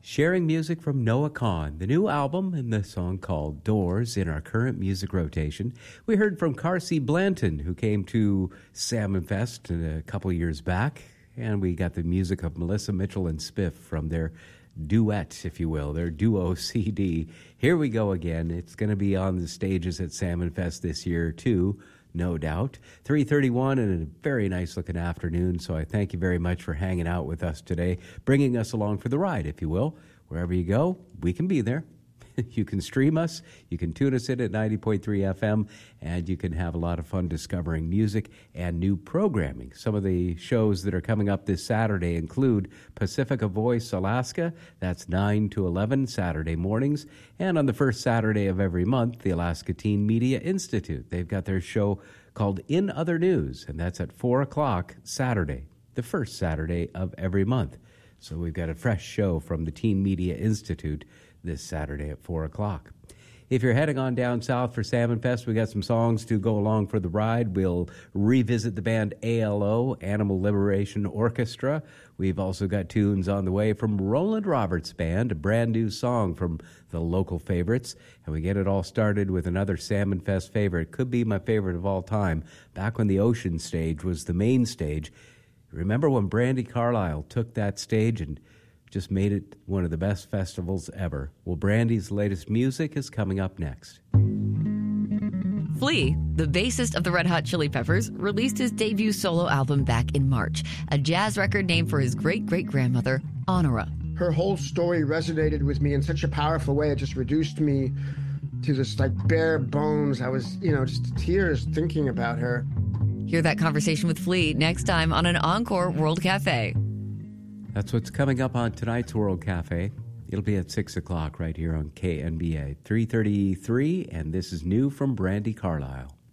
Sharing music from Noah Kahan, the new album and the song called Doors in our current music rotation. We heard from Carsey Blanton, who came to Salmon Fest a couple years back, and we got the music of Melissa Mitchell and Spiff from their duet, if you will, their duo CD. Here we go again. It's going to be on the stages at Salmon Fest this year, too. No doubt. 3:31 and a very nice looking afternoon. So I thank you very much for hanging out with us today, bringing us along for the ride, if you will. Wherever you go, we can be there. You can stream us, you can tune us in at 90.3 FM, and you can have a lot of fun discovering music and new programming. Some of the shows that are coming up this Saturday include Pacifica Voice Alaska. That's 9 to 11 Saturday mornings. And on the first Saturday of every month, the Alaska Teen Media Institute. They've got their show called In Other News, and that's at 4 o'clock Saturday, the first Saturday of every month. So we've got a fresh show from the Teen Media Institute this Saturday at 4 o'clock. If you're heading on down south for Salmon Fest, we got some songs to go along for the ride. We'll revisit the band ALO, Animal Liberation Orchestra. We've also got tunes on the way from Roland Roberts Band, a brand new song from the local favorites. And we get it all started with another Salmon Fest favorite. Could be my favorite of all time. Back when the Ocean Stage was the main stage. Remember when Brandi Carlile took that stage and just made it one of the best festivals ever? Well, Brandy's latest music is coming up next. Flea, the bassist of the Red Hot Chili Peppers, released his debut solo album back in March, a jazz record named for his great-great-grandmother, Honora. Her whole story resonated with me in such a powerful way. It just reduced me to this bare bones. I was, just tears thinking about her. Hear that conversation with Flea next time on an Encore World Cafe. That's what's coming up on tonight's World Cafe. It'll be at 6 o'clock right here on KNBA 333, and this is new from Brandi Carlile.